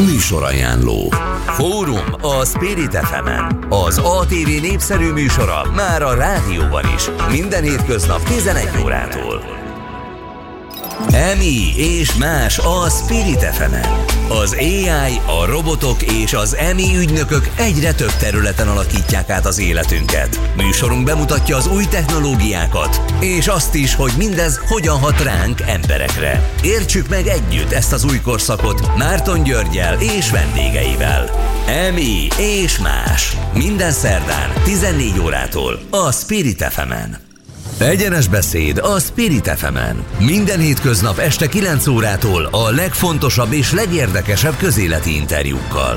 Műsorajánló. Fórum a Spirit FM-en. Az ATV népszerű műsora már a rádióban is. Minden hétköznap 11 órától. EMI és más a Spirit FM-en. Az AI, a robotok és az EMI ügynökök egyre több területen alakítják át az életünket. Műsorunk bemutatja az új technológiákat, és azt is, hogy mindez hogyan hat ránk emberekre. Értsük meg együtt ezt az új korszakot Márton Györggyel és vendégeivel. EMI és más. Minden szerdán 14 órától a Spirit FM-en. Egyenes beszéd a Spirit FM-en. Minden hétköznap este 9 órától a legfontosabb és legérdekesebb közéleti interjúkkal.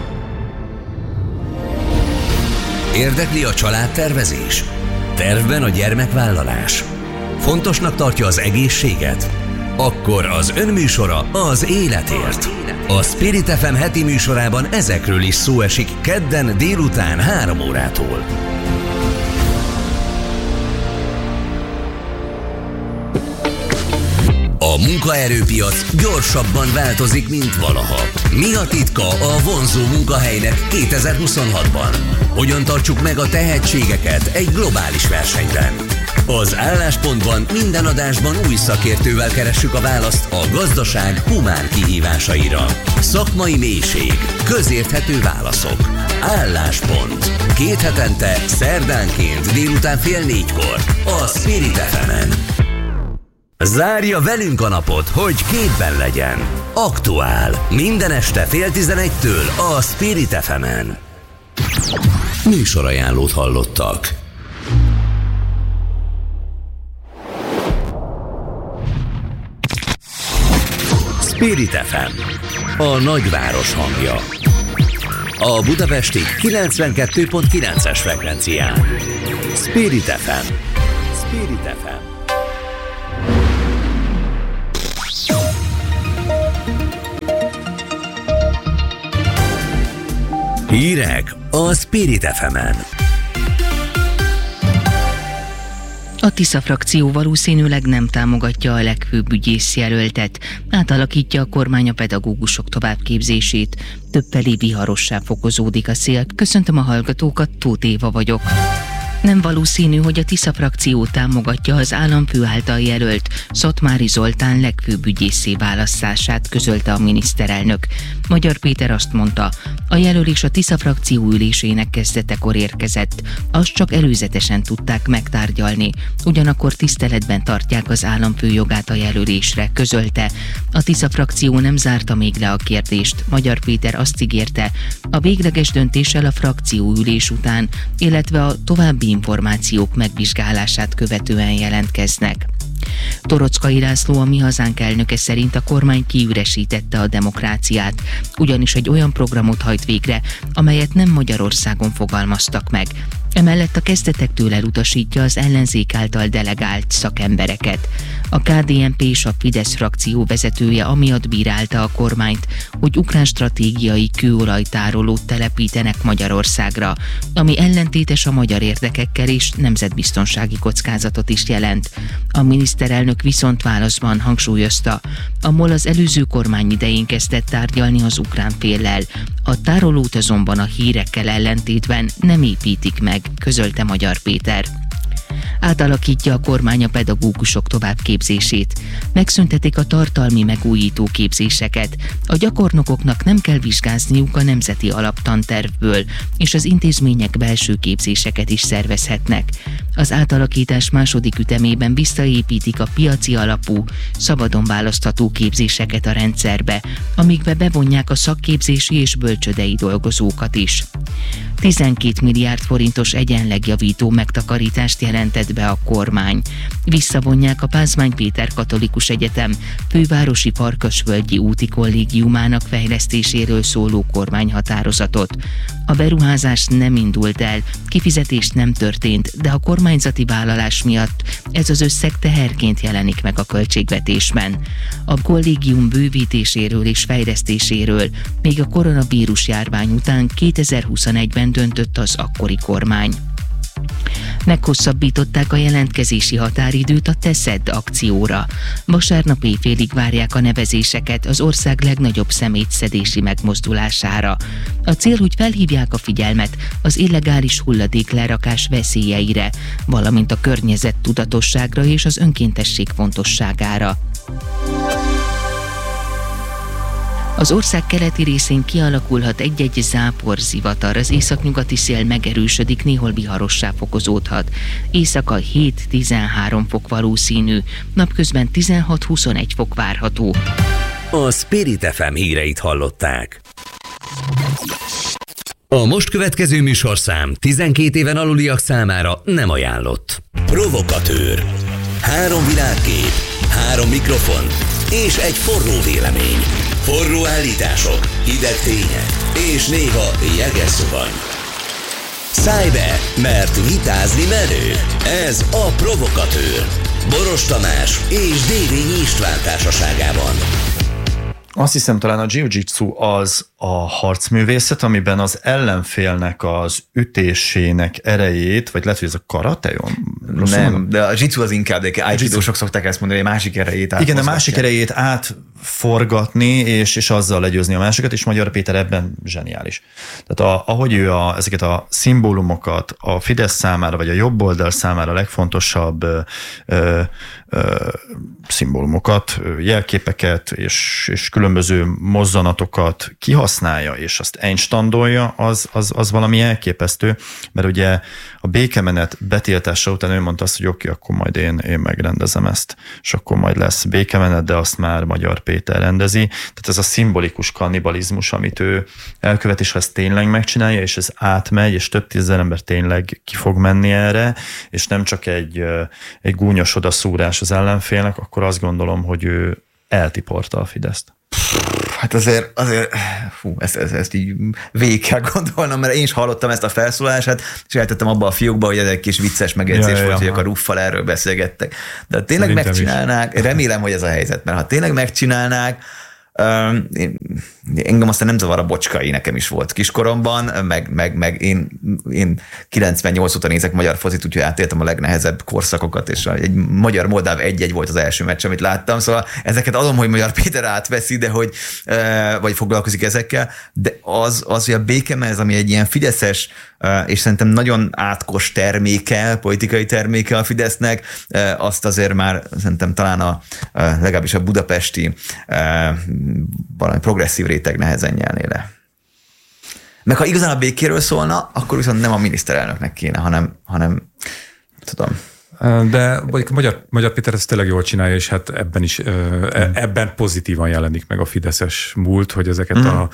Érdekli a családtervezés? Tervben a gyermekvállalás? Fontosnak tartja az egészséget? Akkor az önműsora az életért. A Spirit FM heti műsorában ezekről is szó esik kedden délután 3 órától. A munkaerőpiac gyorsabban változik, mint valaha. Mi a titka a vonzó munkahelynek 2026-ban? Hogyan tartsuk meg a tehetségeket egy globális versenyben? Az Álláspontban minden adásban új szakértővel keressük a választ a gazdaság humán kihívásaira. Szakmai mélység, közérthető válaszok. Álláspont. 2 hetente, szerdánként délután 3:30 a Spirit FM-en. Zárja velünk a napot, hogy képben legyen. Aktuál. Minden este 10:30 a Spirit FM-en. Műsorajánlót hallottak. Spirit FM. A nagyváros hangja. A budapesti 92.9-es frekvencián. Spirit FM. Spirit FM. Hírek a Spirit FM-en. A Tisza frakció valószínűleg nem támogatja a legfőbb ügyészjelöltet, átalakítja a kormány a pedagógusok továbbképzését. Többfelé viharossá fokozódik a szél. Köszöntöm a hallgatókat, Tóth Éva vagyok. Nem valószínű, hogy a Tisza frakció támogatja az államfő által jelölt Szatmári Zoltán legfőbb ügyésszé választását, közölte a miniszterelnök. Magyar Péter azt mondta, a jelölés a Tisza frakció ülésének kezdetekor érkezett, azt csak előzetesen tudták megtárgyalni, ugyanakkor tiszteletben tartják az államfő jogát a jelölésre, közölte. A Tisza frakció nem zárta még le a kérdést. Magyar Péter azt ígérte, a végleges döntéssel a frakcióülés után, illetve a további információk megvizsgálását követően jelentkeznek. Torockai László, a Mi Hazánk elnöke szerint a kormány kiüresítette a demokráciát, ugyanis egy olyan programot hajt végre, amelyet nem Magyarországon fogalmaztak meg. Emellett a kezdetektől elutasítja az ellenzék által delegált szakembereket. A KDNP és a Fidesz frakció vezetője amiatt bírálta a kormányt, hogy ukrán stratégiai kőolajtárolót telepítenek Magyarországra, ami ellentétes a magyar érdekekkel és nemzetbiztonsági kockázatot is jelent. A miniszterelnök viszont válaszban hangsúlyozta, a MOL az előző kormány idején kezdett tárgyalni az ukrán féllel. A tárolót azonban a hírekkel ellentétben nem építik meg, közölte Magyar Péter. Átalakítja a kormány a pedagógusok továbbképzését. Megszüntetik a tartalmi megújító képzéseket. A gyakornokoknak nem kell vizsgázniuk a nemzeti alaptantervből, és az intézmények belső képzéseket is szervezhetnek. Az átalakítás második ütemében visszaépítik a piaci alapú, szabadon választható képzéseket a rendszerbe, amikbe bevonják a szakképzési és bölcsődei dolgozókat is. 12 milliárd forintos egyenlegjavító megtakarítást jelentett be a kormány. Visszavonják a Pázmány Péter Katolikus Egyetem fővárosi Farkasvölgyi úti kollégiumának fejlesztéséről szóló kormányhatározatot. A beruházás nem indult el, kifizetés nem történt, de a kormányzati vállalás miatt ez az összeg teherként jelenik meg a költségvetésben. A kollégium bővítéséről és fejlesztéséről még a koronavírus járvány után 2021-ben döntött az akkori kormány. Meghosszabbították a jelentkezési határidőt a TESZED akcióra. Vasárnap éjfélig várják a nevezéseket az ország legnagyobb szemétszedési megmozdulására. A cél, hogy felhívják a figyelmet az illegális hulladéklerakás veszélyeire, valamint a környezettudatosságra és az önkéntesség fontosságára. Az ország keleti részén kialakulhat egy-egy záporzivatar, az északnyugati szél megerősödik, néhol viharossá fokozódhat. Éjszaka 7-13 fok valószínű, napközben 16-21 fok várható. A Spirit FM híreit hallották. A most következő műsorszám 12 éven aluliak számára nem ajánlott. Provokatőr. 3 világkép, 3 mikrofon és egy forró vélemény. Forró állítások, hideg tények és néha jeges szuvany. Szállj be, mert vitázni menő. Ez a Provokatőr. Boros Tamás és Dévényi István társaságában. Azt hiszem, talán a jiu-jitsu az a harcművészet, amiben az ellenfélnek az ütésének erejét, vagy lehet, hogy ez a karate, jó? Nem, de a jiu-jitsu az inkább, de aikido-sok szokták ezt mondani, hogy a másik erejét átmozgatják. Igen, a másik erejét átforgatni, és azzal legyőzni a másikat, és Magyar Péter ebben zseniális. Tehát ahogy ő ezeket a szimbólumokat a Fidesz számára, vagy a jobb oldal számára a legfontosabb szimbólumokat, jelképeket és különböző mozzanatokat kihasználja, és azt einstandolja, az valami elképesztő, mert ugye a békemenet betiltása után ő mondta azt, hogy oké, akkor majd én megrendezem ezt, és akkor majd lesz békemenet, de azt már Magyar Péter rendezi. Tehát ez a szimbolikus kannibalizmus, amit ő elkövet, és ha ezt tényleg megcsinálja, és ez átmegy, és több tízezer ember tényleg ki fog menni erre, és nem csak egy gúnyos odaszúrás az ellenfélnek, akkor azt gondolom, hogy ő eltiporta a Fideszt. Hát azért fú, ezt így végig kell gondolnom, mert én is hallottam ezt a felszólását, és eltettem abba a fiókba, hogy ez egy kis vicces megjegyzés volt, hogy a Ruffal erről beszélgettek. De ha tényleg megcsinálnák, remélem, hogy ez a helyzet, mert ha tényleg megcsinálnák, engem aztán nem zavar a Bocskai, nekem is volt kiskoromban, meg én 98 óta nézek magyar focit, úgyhogy átéltem a legnehezebb korszakokat, és egy magyar-moldáv 1-1 volt az első meccs, amit láttam, szóval ezeket adom, hogy Magyar Péter átveszi, de hogy vagy foglalkozik ezekkel, de az hogy a békemez, ami egy ilyen fideszes, és szerintem nagyon átkos terméke, politikai terméke a Fidesznek, azt azért már szerintem talán legalábbis a budapesti valami progresszív réteg nehezen nyelné le. Meg ha igazán a békéről szólna, akkor viszont nem a miniszterelnöknek kéne, hanem tudom. De Magyar Péter ezt tényleg jól csinálja, és hát ebben pozitívan jelenik meg a fideszes múlt, hogy ezeket a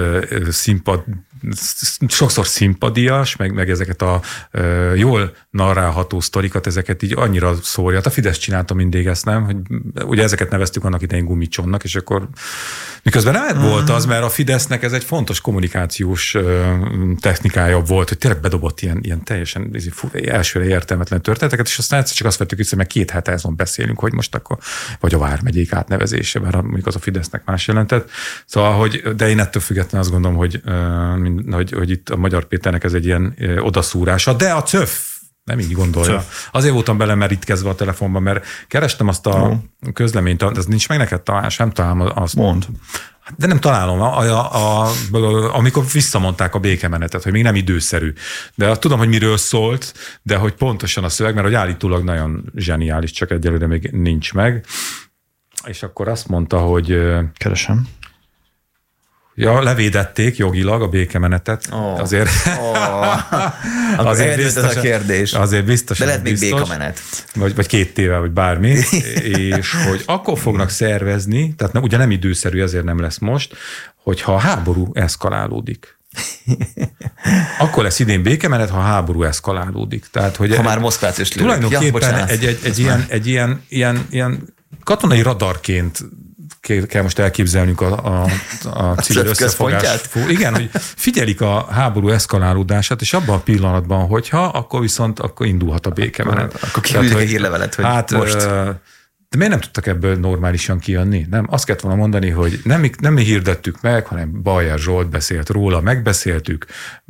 sokszor szimpadias, meg ezeket a jól narrálható sztorikat, ezeket így annyira szórja. Hát a Fidesz csinálta mindig ezt, nem? Hogy ugye ezeket neveztük annak idején gumicsonnak, és akkor miközben nem volt az, mert a Fidesznek ez egy fontos kommunikációs technikája volt, hogy tényleg bedobott ilyen teljesen elsőre értelmetlen történeteket, és aztán egyszer csak azt vettük vissza, mert 2 hete azon beszélünk, hogy most akkor, vagy a vármegyék átnevezése, mert mondjuk az a Fidesznek más jelentett. Szóval, de én ettől függetlenül azt gondolom, hogy itt a Magyar Péternek ez egy ilyen odaszúrása, de a CÖF nem így gondolja. Azért voltam belemerittkezve a telefonban, mert kerestem azt a közleményt, ez nincs meg neked talán, sem találom azt. Mond. De nem találom, amikor visszamondták a békemenetet, hogy még nem időszerű. De tudom, hogy miről szólt, de hogy pontosan a szöveg, mert hogy állítólag nagyon zseniális, csak egyelőre még nincs meg. És akkor azt mondta, hogy... Keresem. Ja, levédették jogilag a békemenetet. Azért biztos, ez a kérdés. Azért biztos. De lehet még békamenet. Vagy 2 éve, vagy bármi. És hogy akkor fognak szervezni, tehát ugye nem időszerű, ezért nem lesz most, hogyha a háború eszkalálódik. Akkor lesz idén békemenet, ha a háború eszkalálódik. Tehát, hogy ha már Moszkvát is lőnek. Tulajdonképpen egy ilyen katonai radarként kell most elképzelnünk a civil összefogást. Igen, hogy figyelik a háború eszkalálódását, és abban a pillanatban, hogyha, akkor indulhat a békemenet. Akkor kiküldik egy hírlevelet, hogy most... De miért nem tudtak ebből normálisan kijönni? Nem? Azt kellett volna mondani, hogy nem mi hirdettük meg, hanem Bajer Zsolt beszélt róla, megbeszéltük.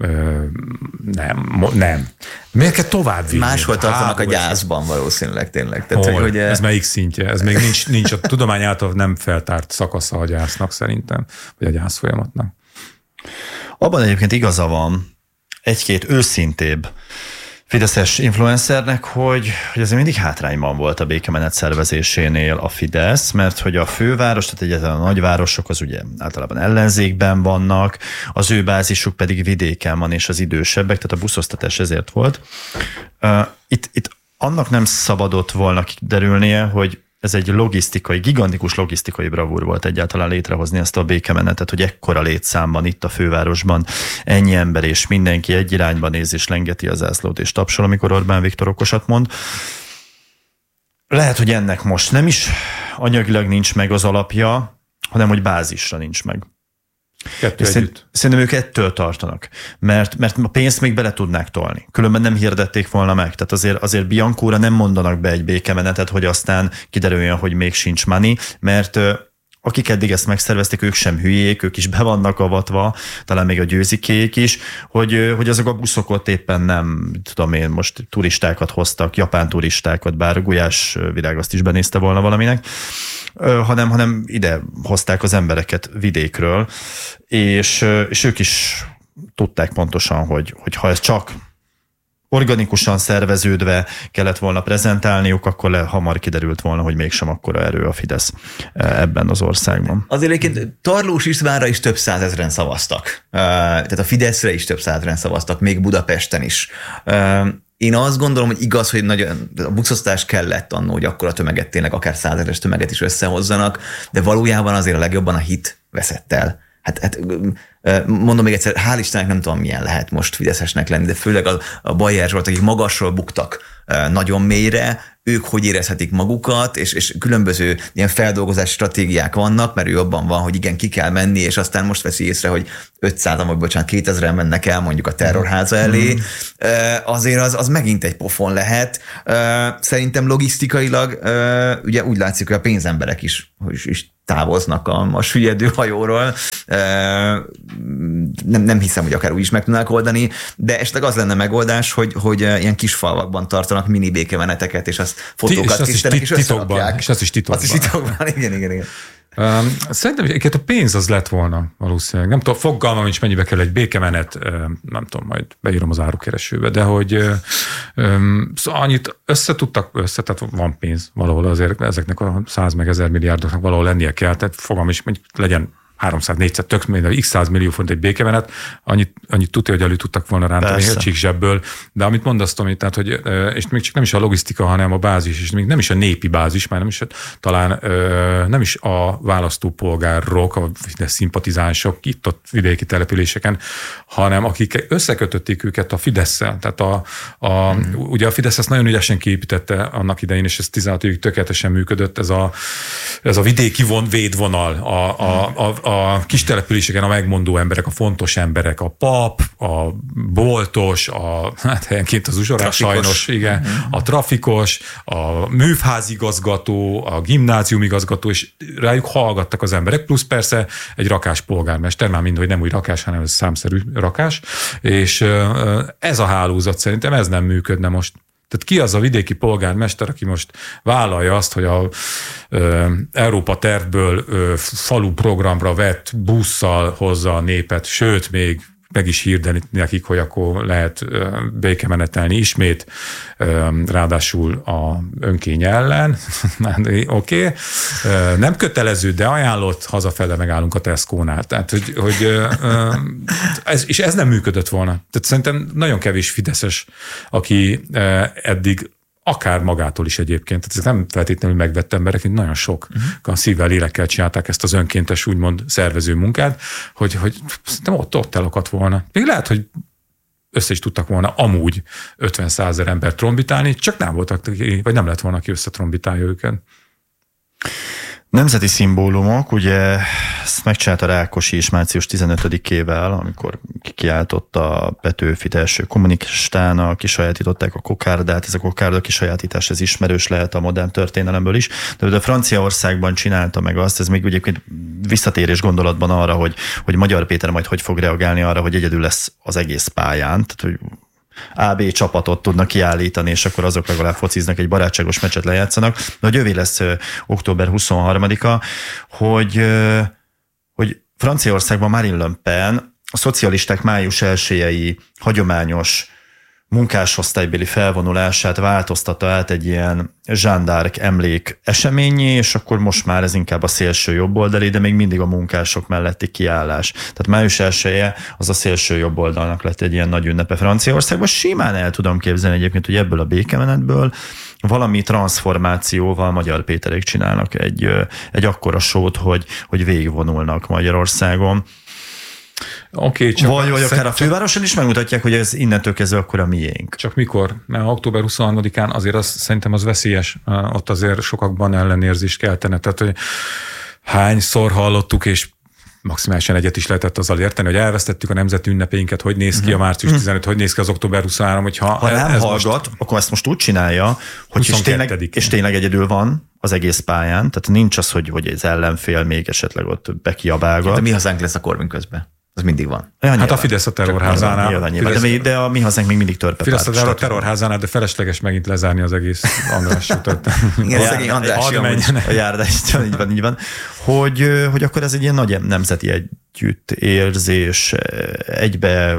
Nem. Miért kell tovább vinni? Máshol tartanak a gyászban valószínűleg tényleg. Tehát, hogy ez melyik szintje? Ez még nincs a tudomány által nem feltárt szakasza a gyásznak szerintem, vagy a gyász folyamatnak. Abban egyébként igaza van egy-két őszintébb fideszes influencernek, hogy azért mindig hátrányban volt a békemenet szervezésénél a Fidesz, mert hogy a főváros, tehát egyáltalán a nagyvárosok az ugye általában ellenzékben vannak, az ő bázisuk pedig vidéken van, és az idősebbek, tehát a buszosztatás ezért volt. Itt annak nem szabadott volna kiderülnie, hogy ez egy gigantikus logisztikai bravúr volt egyáltalán létrehozni ezt a békemenetet, hogy ekkora létszámban itt a fővárosban ennyi ember és mindenki egy irányba néz és lengeti a zászlót és tapsol, amikor Orbán Viktor okosat mond. Lehet, hogy ennek most nem is anyagilag nincs meg az alapja, hanem hogy bázisra nincs meg. Szerintem ők ettől tartanak, mert a pénzt még bele tudnák tolni. Különben nem hirdették volna meg. Tehát azért Biancóra nem mondanak be egy békemenetet, hogy aztán kiderüljön, hogy még sincs money, mert akik eddig ezt megszervezték, ők sem hülyék, ők is be vannak avatva, talán még a győzikék is, hogy azok a buszok ott éppen nem, tudom én, most turistákat hoztak, japán turistákat, bár Gulyás Virág azt is benézte volna valaminek, hanem ide hozták az embereket vidékről, és ők is tudták pontosan, hogy ha ez csak organikusan szerveződve kellett volna prezentálniuk, akkor hamar kiderült volna, hogy mégsem akkora erő a Fidesz ebben az országban. Azért egyébként Tarlós Istvánra is több százezren szavaztak. Tehát a Fideszre is több százezren szavaztak, még Budapesten is. Én azt gondolom, hogy igaz, hogy a buszosztás kellett annó, hogy akkor a tömeget tényleg akár 100 tömeget is összehozzanak, de valójában azért a legjobban a hit veszett el. Hát mondom még egyszer, hál' Istennek nem tudom, milyen lehet most fideszesnek lenni, de főleg a Bajer Zsolt, akik magasról buktak nagyon mélyre, ők hogy érezhetik magukat, és különböző ilyen feldolgozási stratégiák vannak, mert ő abban van, hogy igen, ki kell menni, és aztán most veszi észre, hogy 2000-en mennek el mondjuk a terrorháza elé. Azért az megint egy pofon lehet. Szerintem logisztikailag ugye úgy látszik, hogy a pénzemberek is távoznak a süllyedő hajóról. Nem hiszem, hogy akár úgy is meg tudnák oldani, de esetleg az lenne megoldás, hogy ilyen kis falvakban tartanak mini békemeneteket, és azt fotókat készítenek, és összerakják. És azt is titokban. Azt is titokban, igen. Szerintem egyébként a pénz az lett volna valószínűleg. Nem tudom, fogalmam nincs, mennyibe kell egy békemenet, nem tudom, majd beírom az árukeresőbe, de hogy szóval annyit tehát van pénz valahol azért ezeknek a 100 meg 1000 milliárdoknak valahol lennie kell, tehát fogalmam is, hogy legyen 300-400 tök millió, x 100 millió font egy békemenet, annyit tudja, hogy elő tudtak volna rántani a csíkzsebből, de amit mondasz, Tomi, tehát, hogy, és még csak nem is a logisztika, hanem a bázis, és még nem is a népi bázis, már talán nem is a választópolgárok, a szimpatizánsok itt-ott vidéki településeken, hanem akik összekötötték őket a Fidesszel. Tehát ugye a Fidesz ezt nagyon ügyesen kiépítette annak idején, és ez 16 tökéletesen működött, ez a vidéki védvonal, a kis településeken a megmondó emberek, a fontos emberek, a pap, a boltos, hát helyenként az uzsorás sajnos, igen, a trafikos, a művházigazgató, a gimnáziumigazgató, és rájuk hallgattak az emberek, plusz persze egy rakás polgármester, már mind, hogy nem úgy rakás, hanem ez számszerű rakás, és ez a hálózat szerintem ez nem működne most. Tehát ki az a vidéki polgármester, aki most vállalja azt, hogy a Európa tervből falu programra vett busszal hozza a népet, sőt, még meg is hirdeni nekik, hogy akkor lehet békemenetelni ismét, ráadásul a önkény ellen. Oké. Nem kötelező, de ajánlott, hazafele megállunk a Tesco-nál. Tehát, és ez nem működött volna. Tehát szerintem nagyon kevés fideszes, aki eddig akár magától is egyébként, tehát ez nem feltétlenül megvett emberek, itt nagyon sok szívvel, lélekkel csinálták ezt az önkéntes, úgymond szervező munkát, hogy szerintem ott elakadt volna. Még lehet, hogy össze is tudtak volna amúgy 50-100 000 embert trombitálni, csak nem voltak, vagy nem lett volna, aki összetrombitálja őket. Nemzeti szimbólumok, ugye ezt megcsinálta Rákosi is március 15-ével, amikor kiáltott a Petőfit első kommunistának, kisajátították a kokárdát, ez a kokárda kisajátítás, ez ismerős lehet a modern történelemből is, de Franciaországban csinálta meg azt, ez még egyébként visszatérés gondolatban arra, hogy Magyar Péter majd hogy fog reagálni arra, hogy egyedül lesz az egész pályán, tehát hogy AB csapatot tudnak kiállítani, és akkor azok legalább fociznak, egy barátságos meccset lejátszanak. De hogy jövő lesz október 23-a, hogy Franciaországban Marine Le Pen a szocialisták május 1-i hagyományos munkásosztálybéli felvonulását változtatta át egy ilyen Jeanne d'Arc emlék eseményé, és akkor most már ez inkább a szélső jobboldali, de még mindig a munkások melletti kiállás. Tehát május 1-e az a szélső jobboldalnak lett egy ilyen nagy ünnepe Franciaországban. Simán el tudom képzelni egyébként, hogy ebből a békemenetből valami transformációval Magyar Péterék csinálnak egy akkora sót, hogy végigvonulnak Magyarországon. Okay, vagy akár a fővároson is megmutatják, hogy ez innentől kezdve akkor a miénk. Csak mikor? Mert október 23-án azért szerintem az veszélyes. Ott azért sokakban ellenérzést keltene. Tehát, hogy hányszor hallottuk, és maximálisan egyet is lehetett azzal érteni, hogy elvesztettük a nemzeti ünnepeinket, hogy néz ki a március 15, hogy néz ki az október 23, ha nem hallgat, akkor ezt most úgy csinálja, hogy és tényleg egyedül van az egész pályán, tehát nincs az, hogy az ellenfél még esetleg ott bekiabálgat. De Mi Hazánk lesz a Korvin közben. Az mindig van. Ja, hát a Fidesz a terrorházánál. De a Mi Hazánk még mindig törpepárt. Fidesz a terrorházánál, de felesleges megint lezárni az egész András utat. Igen, szegény András a járdás, így van. Hogy akkor ez egy ilyen nagy nemzeti együttérzés, egybe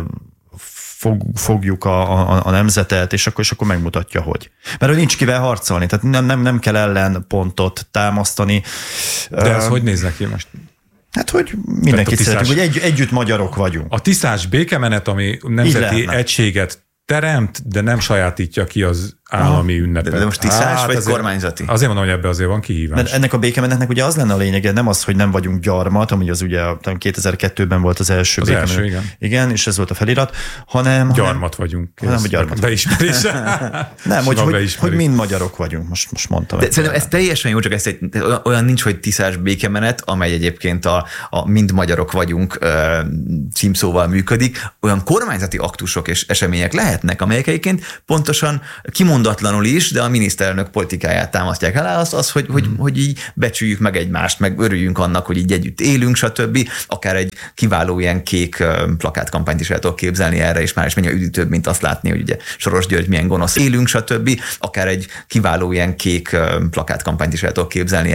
fogjuk a nemzetet, és akkor megmutatja, hogy. Mert nincs kivel harcolni, tehát nem kell ellenpontot támasztani. De ez hogy néz neki most? Hát, hogy mindenkit szeretünk, hogy együtt magyarok vagyunk. A tisztás békemenet, ami nemzeti egységet teremt, de nem sajátítja ki az állami ünnepet. De most tisztás vagy kormányzati? Azért mondom, hogy ebbe azért van kihívás. Mert ennek a békemenetnek ugye az lenne a lényege, nem az, hogy nem vagyunk gyarmat, ami az ugye 2002-ben volt az első békemenet. Az első, igen, és ez volt a felirat, hanem... Gyarmat vagyunk. Nem, hogy gyarmat. Beismerése. Nem, hogy mind magyarok vagyunk, most mondtam. De szerintem ez teljesen jó, csak ez olyan nincs, hogy tisztás békemenet, amely egyébként a mind magyarok vagyunk címszóval működik. Olyan kormányzati aktusok és események lehetnek, amelyek egyébként pontosan kimondatlanul is, de a miniszterelnök politikáját támasztják el, az hogy így becsüljük meg egymást, meg örüljünk annak, hogy így együtt élünk, stb. Akár egy kiváló ilyen kék plakátkampányt is el tudok képzelni erre, és már is mennyi üdítőbb, mint azt látni, hogy ugye Soros György milyen gonosz élünk, stb. Akár egy kiváló ilyen kék plakátkampányt is el tudok képzelni